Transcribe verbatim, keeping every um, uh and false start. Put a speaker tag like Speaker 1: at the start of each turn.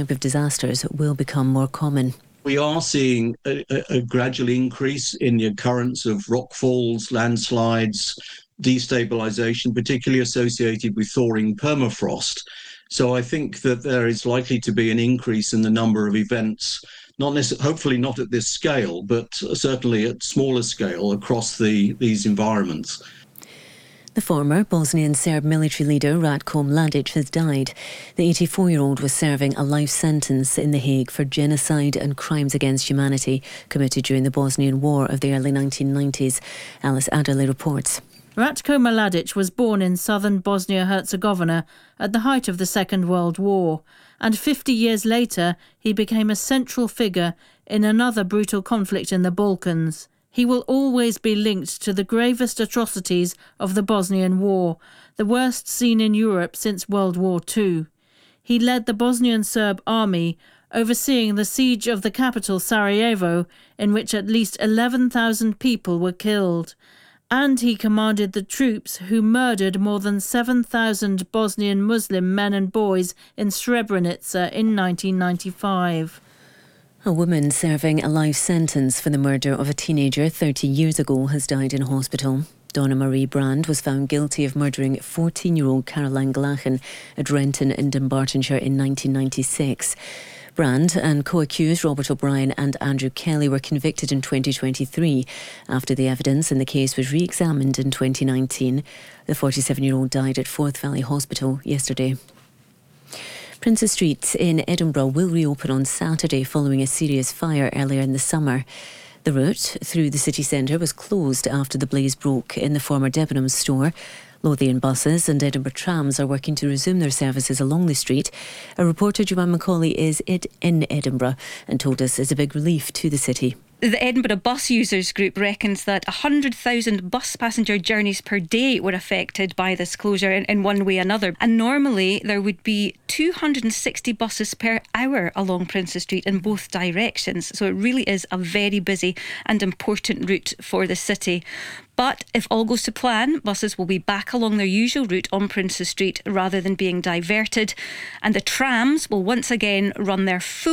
Speaker 1: type of disasters will become more common.
Speaker 2: We are seeing a, a, a gradual increase in the occurrence of rockfalls, landslides, destabilisation, particularly associated with thawing permafrost. So I think that there is likely to be an increase in the number of events, not necessarily, hopefully not at this scale, but certainly at smaller scale across the, these environments.
Speaker 1: The former Bosnian Serb military leader Ratko Mladic has died. The eighty-four-year-old was serving a life sentence in The Hague for genocide and crimes against humanity committed during the Bosnian War of the early nineteen nineties. Alice Adderley reports.
Speaker 3: Ratko Mladic was born in southern Bosnia-Herzegovina at the height of the Second World War, and fifty years later he became a central figure in another brutal conflict in the Balkans. He will always be linked to the gravest atrocities of the Bosnian War, the worst seen in Europe since World War Two. He led the Bosnian Serb army, overseeing the siege of the capital Sarajevo, in which at least eleven thousand people were killed. And he commanded the troops who murdered more than seven thousand Bosnian Muslim men and boys in Srebrenica in nineteen ninety-five.
Speaker 1: A woman serving a life sentence for the murder of a teenager thirty years ago has died in hospital. Donna Marie Brand was found guilty of murdering fourteen-year-old Caroline Glachen at Renton in Dumbartonshire in nineteen ninety-six. Brand and co-accused Robert O'Brien and Andrew Kelly were convicted in twenty twenty-three after the evidence in the case was re-examined in twenty nineteen. The forty-seven-year-old died at Forth Valley Hospital yesterday. Princes Street in Edinburgh will reopen on Saturday following a serious fire earlier in the summer. The route through the city centre was closed after the blaze broke in the former Debenhams store. Lothian buses and Edinburgh trams are working to resume their services along the street. A reporter, Joanne Macaulay, is in Edinburgh and told us it's a big relief to the city.
Speaker 4: The Edinburgh Bus Users Group reckons that one hundred thousand bus passenger journeys per day were affected by this closure in, in one way or another. And normally there would be two hundred sixty buses per hour along Princes Street in both directions. So it really is a very busy and important route for the city. But if all goes to plan, buses will be back along their usual route on Princes Street rather than being diverted. And the trams will once again run their full